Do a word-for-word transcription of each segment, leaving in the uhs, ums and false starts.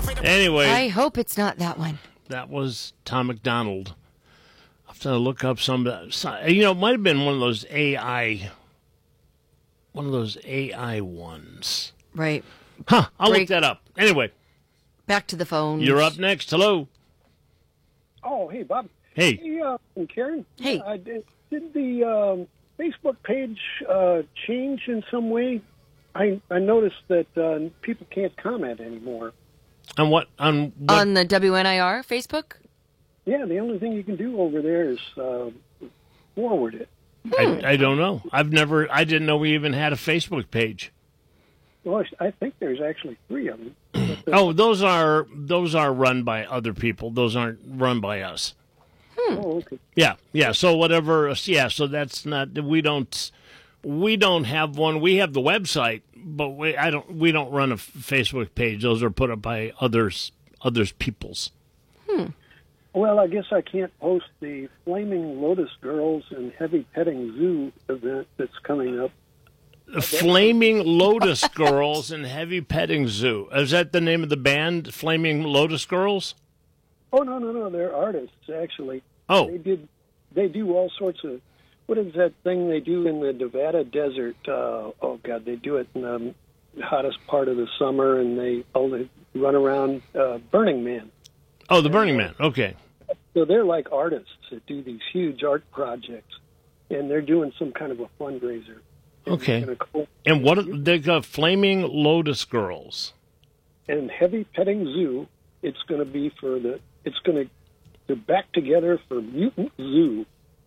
Anyway, I hope it's not that one. that was Tom McDonald. I have to look up some. You know, it might have been one of those A I, one of those A I ones. Right. Huh? I'll Break. look that up. Anyway, back to the phone. You're up next. Hello. Oh, hey, Bob. Hey. Hey, uh, Karen. Hey. Uh, did, did the um, Facebook page uh, change in some way? I I noticed that uh, people can't comment anymore. On what? On what? On the W N I R Facebook? Yeah, the only thing you can do over there is uh, forward it. I, I don't know. I've never. I didn't know we even had a Facebook page. Well, I think there's actually three of them. Oh, those are those are run by other people. Those aren't run by us. Oh, okay. Yeah, yeah. So whatever. Yeah. So that's not. We don't. We don't have one. We have the website, but we I don't. We don't run a Facebook page. Those are put up by others. Others people's. Hmm. Well, I guess I can't post the Flaming Lotus Girls and Heavy Petting Zoo event that's coming up. Flaming Lotus Girls and Heavy Petting Zoo. Is that the name of the band, Flaming Lotus Girls? Oh, no, no, no. They're artists, actually. Oh. They did. They do all sorts of, what is that thing they do in the Nevada desert? Uh, oh, God, they do it in the hottest part of the summer, and they only run around uh, Burning Man. Oh, the Burning Man. Okay. So they're like artists that do these huge art projects, and they're doing some kind of a fundraiser. Okay. And what are, they got Flaming Lotus Girls. And Heavy Petting Zoo, it's going to be for the, it's going to, they're back together for Mutant Zoo.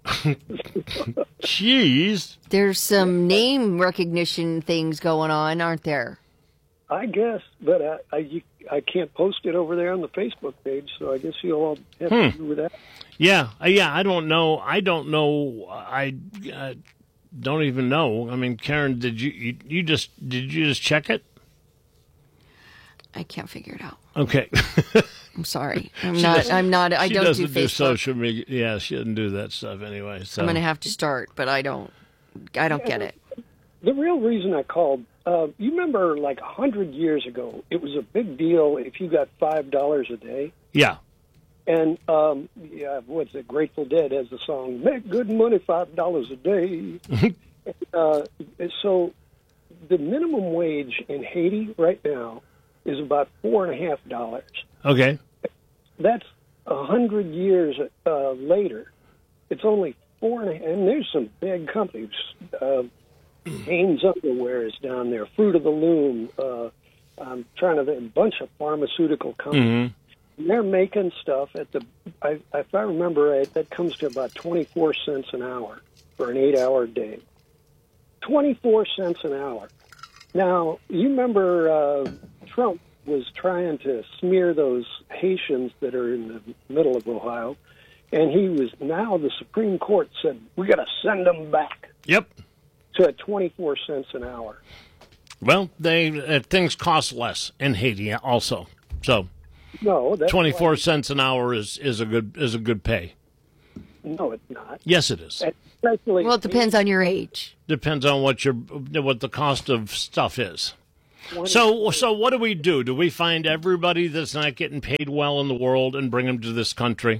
Jeez. There's some name recognition things going on, aren't there? I guess, but I, I, you, I can't post it over there on the Facebook page, so I guess you'll all have Hmm. to do with that. Yeah, uh, yeah. I don't know. I don't know. I uh, don't even know. I mean, Karen, did you, you you just did you just check it? I can't figure it out. Okay. I'm sorry. I'm She not. doesn't- I'm not. I she don't do doesn't do Facebook. social media. Yeah, she doesn't do that stuff anyway. So I'm going to have to start, but I don't. I don't get it. The real reason I called, uh, you remember like a hundred years ago, it was a big deal if you got five dollars a day. Yeah. And um, yeah, what's it? Grateful Dead has the song "Make Good Money, Five Dollars a Day." uh, so the minimum wage in Haiti right now is about four and a half dollars. Okay. That's a hundred years uh, later. It's only four and a half, and there's some big companies. Uh, Hanes Underwear is down there. Fruit of the Loom. Uh, I'm trying to a bunch of pharmaceutical companies. Mm-hmm. They're making stuff at the. I, if I remember right, that comes to about twenty-four cents an hour for an eight-hour day. Twenty-four cents an hour. Now you remember uh, Trump was trying to smear those Haitians that are in the middle of Ohio, and he was now the Supreme Court said we got to send them back. Yep. To at twenty-four cents an hour. Well, they uh, things cost less in Haiti also. So no, that's twenty-four why, cents an hour is, is a good is a good pay. No, it's not. Yes, it is. Especially Well, it depends on your age. Depends on what your what the cost of stuff is. So, so what do we do? Do we find everybody that's not getting paid well in the world and bring them to this country?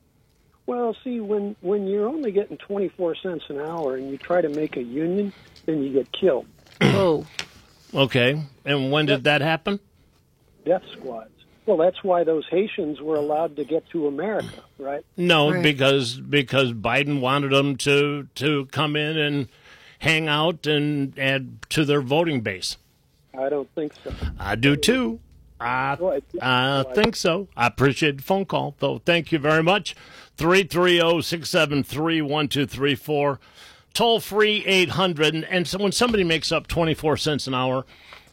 Well, see, when, when you're only getting twenty-four cents an hour and you try to make a union, then you get killed. Oh. Okay. And when did that happen? Death squads. Well, that's why those Haitians were allowed to get to America, right? No, Right. because because Biden wanted them to, to come in and hang out and add to their voting base. I don't think so. I do too. I, Well, it's- I think so. I appreciate the phone call, though. Thank you very much. three three zero, six seven three, one two three four. Toll free eight hundred. And, and so when somebody makes up twenty-four cents an hour,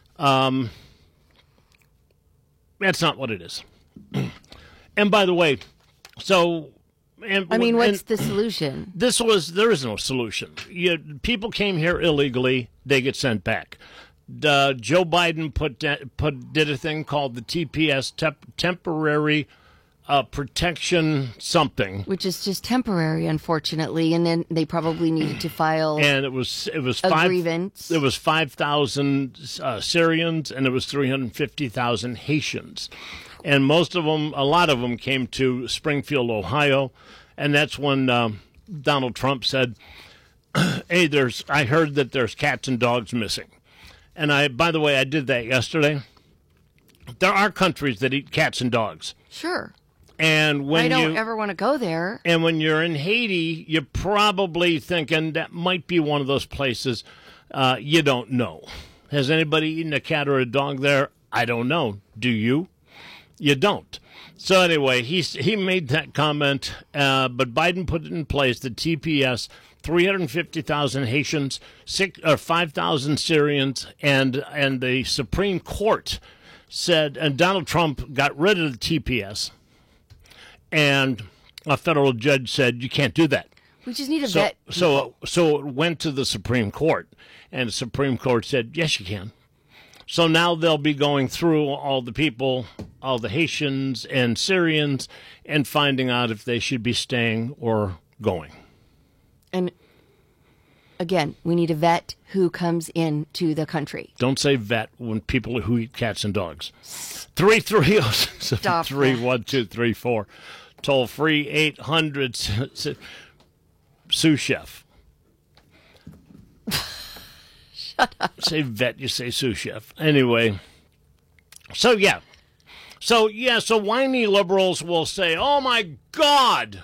um, that's not what it is. And by the way, so. And, I mean, what's and the solution? This was, there is no solution. You, people came here illegally, they get sent back. Uh, Joe Biden put put did a thing called the T P S, temp, temporary uh, protection something, Which is just temporary, unfortunately, and then they probably needed to file and it was it was a five grievance. it was five thousand uh, Syrians and it was three hundred fifty thousand Haitians. And most of them, a lot of them came to Springfield, Ohio. And that's when um, Donald Trump said, hey, there's, I heard that there's cats and dogs missing. And I, by the way, I did that yesterday. There are countries that eat cats and dogs. Sure. And when I don't you, ever want to go there. And when you're in Haiti, you're probably thinking that might be one of those places uh, you don't know. Has anybody eaten a cat or a dog there? I don't know. Do you? You don't. So anyway, he he made that comment, uh, but Biden put it in place, the T P S, three hundred fifty thousand Haitians, six, or five thousand Syrians, and and the Supreme Court said, and Donald Trump got rid of the T P S, and a federal judge said, you can't do that. We just need a so, vet. So, so it went to the Supreme Court, and the Supreme Court said, yes, you can. So now they'll be going through all the people, all the Haitians and Syrians, and finding out if they should be staying or going. And again, we need a vet who comes into the country. Don't say vet when people who eat cats and dogs. three three zero seven three one two three four. Toll free eight hundred sous chef. Shut up. Say vet, you say sous chef. Anyway, so yeah. So, yeah, so whiny liberals will say, oh, my God,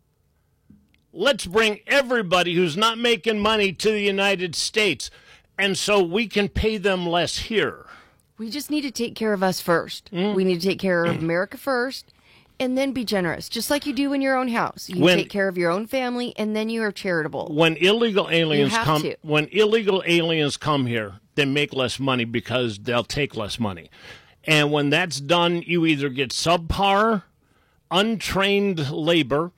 let's bring everybody who's not making money to the United States, and so we can pay them less here. We just need to take care of us first. Mm. We need to take care of America first, and then be generous, just like you do in your own house. You when, take care of your own family, and then you are charitable. When illegal aliens you have come, to. when illegal aliens come here, they make less money because they'll take less money. And when that's done, you either get subpar, untrained labor,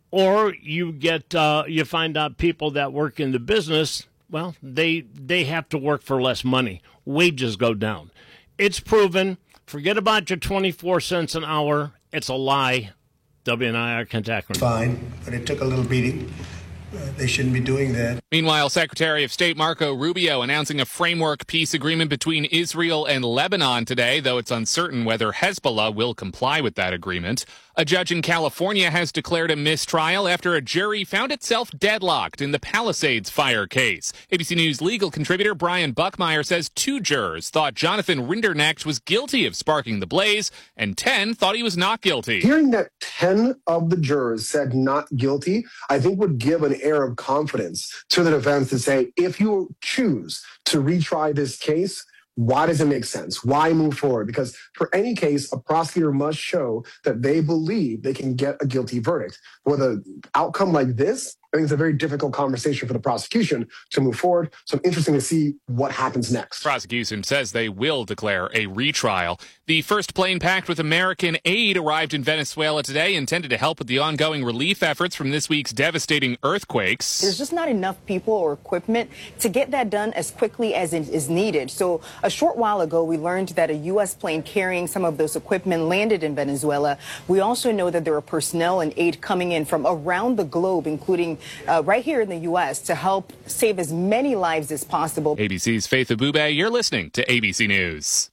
or you get uh, you find out people that work in the business. Well, they they have to work for less money. Wages go down. It's proven. Forget about your twenty-four cents an hour. It's a lie. W N I R Kentucky. Fine, but it took a little beating. Uh, they shouldn't be doing that. Meanwhile, Secretary of State Marco Rubio announcing a framework peace agreement between Israel and Lebanon today, though it's uncertain whether Hezbollah will comply with that agreement. A judge in California has declared a mistrial after a jury found itself deadlocked in the Palisades fire case. A B C News legal contributor Brian Buckmeyer says two jurors thought Jonathan Rinderknecht was guilty of sparking the blaze, and ten thought he was not guilty. Hearing that ten of the jurors said not guilty, I think would give an air of confidence to the defense to say, if you choose to retry this case, why does it make sense? Why move forward? Because for any case, a prosecutor must show that they believe they can get a guilty verdict. With an outcome like this, I think it's a very difficult conversation for the prosecution to move forward. So I'm interested to see what happens next. Prosecution says they will declare a retrial. The first plane packed with American aid arrived in Venezuela today, intended to help with the ongoing relief efforts from this week's devastating earthquakes. There's just not enough people or equipment to get that done as quickly as it is needed. So a short while ago, we learned that a U S plane carrying some of those equipment landed in Venezuela. We also know that there are personnel and aid coming in from around the globe, including Uh, right here in the U S to help save as many lives as possible. A B C's Faith Abube, you're listening to A B C News.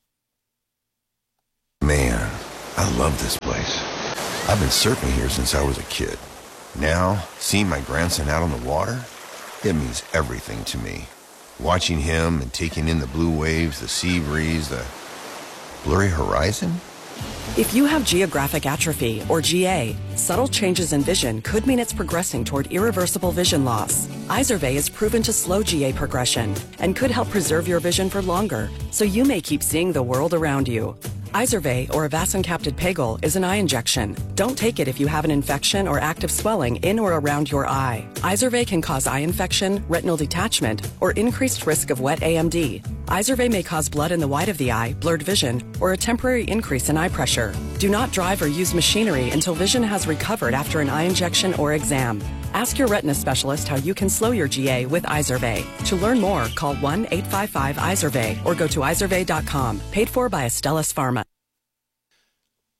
Man, I love this place. I've been surfing here since I was a kid. Now, seeing my grandson out on the water, it means everything to me. Watching him and taking in the blue waves, the sea breeze, the blurry horizon. If you have geographic atrophy, or G A, subtle changes in vision could mean it's progressing toward irreversible vision loss. Izervay is proven to slow G A progression and could help preserve your vision for longer, so you may keep seeing the world around you. Izervay, or avacincaptad pegol, is an eye injection. Don't take it if you have an infection or active swelling in or around your eye. Izervay can cause eye infection, retinal detachment, or increased risk of wet A M D. Izervay may cause blood in the white of the eye, blurred vision, or a temporary increase in eye pressure. Do not drive or use machinery until vision has recovered after an eye injection or exam. Ask your retina specialist how you can slow your G A with Izervay. To learn more, call one eight five five Izervay or go to izervay dot com. Paid for by Astellas Pharma.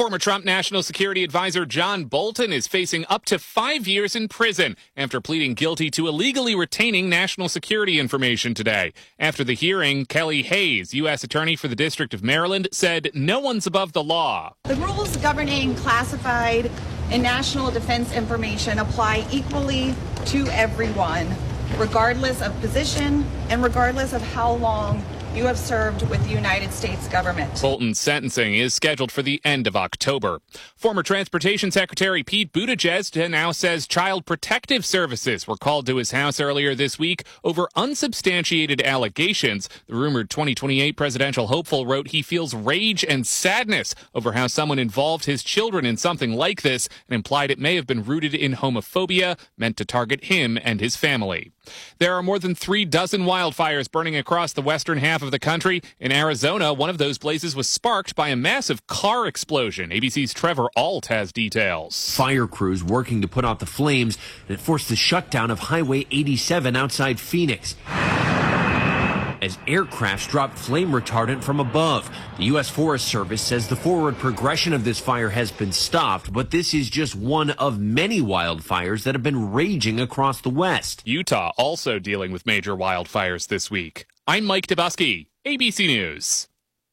Former Trump National Security Advisor John Bolton is facing up to five years in prison after pleading guilty to illegally retaining national security information today. After the hearing, Kelly Hayes, U S Attorney for the District of Maryland, said no one's above the law. The rules governing classified and national defense information apply equally to everyone, regardless of position and regardless of how long you have served with the United States government. Bolton's sentencing is scheduled for the end of October. Former Transportation Secretary Pete Buttigieg now says Child Protective Services were called to his house earlier this week over unsubstantiated allegations. The rumored twenty twenty-eight presidential hopeful wrote he feels rage and sadness over how someone involved his children in something like this and implied it may have been rooted in homophobia meant to target him and his family. There are more than three dozen wildfires burning across the western half of the country. In Arizona, one of those blazes was sparked by a massive car explosion. A B C's Trevor Ault has details. Fire crews working to put out the flames, and it forced the shutdown of Highway eighty-seven outside Phoenix as aircrafts dropped flame retardant from above. The U S Forest Service says the forward progression of this fire has been stopped, but this is just one of many wildfires that have been raging across the West. Utah also dealing with major wildfires this week. I'm Mike Dabuski, A B C News.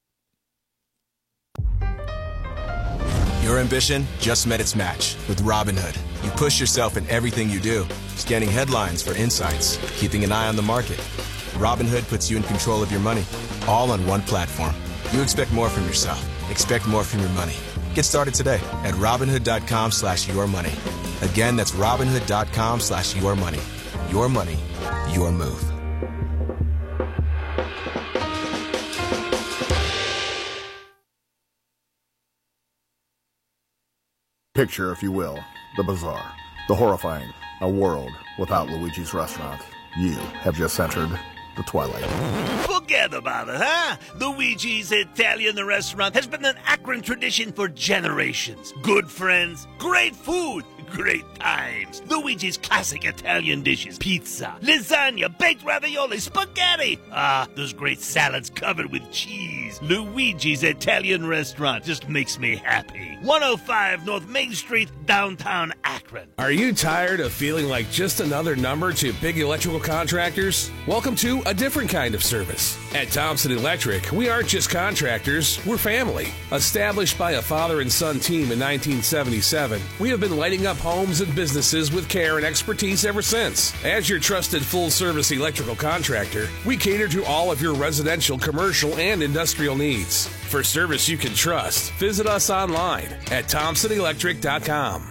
Your ambition just met its match with Robinhood. You push yourself in everything you do, scanning headlines for insights, keeping an eye on the market. Robinhood puts you in control of your money, all on one platform. You expect more from yourself. Expect more from your money. Get started today at Robinhood.com slash your money. Again, that's Robinhood.com slash your money. Your money, your move. Picture, if you will, the bizarre, the horrifying, a world without Luigi's Restaurant. You have just entered the twilight. Forget about it, huh? Luigi's Italian Restaurant has been an Akron tradition for generations. Good friends, great food, great times. Luigi's classic Italian dishes: pizza, lasagna, baked ravioli, spaghetti. Ah, those great salads covered with cheese. Luigi's Italian Restaurant just makes me happy. one oh five North Main Street, downtown Akron. Are you tired of feeling like just another number to big electrical contractors? Welcome to a different kind of service. At Thompson Electric, we aren't just contractors, we're family. Established by a father and son team in nineteen seventy-seven, we have been lighting up homes and businesses with care and expertise ever since. As your trusted full-service electrical contractor, we cater to all of your residential, commercial, and industrial needs. For service you can trust, visit us online at thompson electric dot com.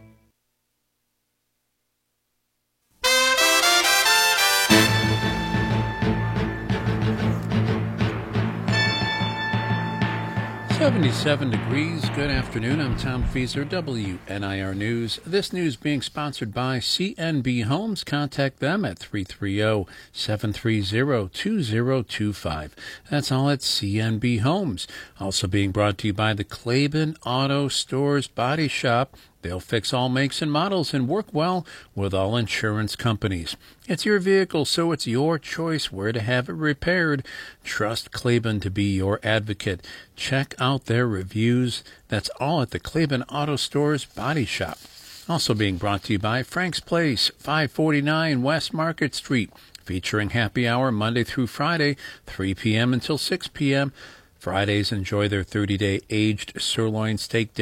seventy-seven degrees. Good afternoon. I'm Tom Fieser, W N I R News. This news being sponsored by C N B Homes. Contact them at three three zero, seven three zero, two zero two five. That's all at C N B Homes. Also being brought to you by the Claiborne Auto Stores Body Shop. They'll fix all makes and models and work well with all insurance companies. It's your vehicle, so it's your choice where to have it repaired. Trust Claiborne to be your advocate. Check out their reviews. That's all at the Claiborne Auto Stores Body Shop. Also being brought to you by Frank's Place, five forty-nine West Market Street, featuring happy hour Monday through Friday, three p.m. until six p.m. Fridays, enjoy their thirty-day aged sirloin steak dinner.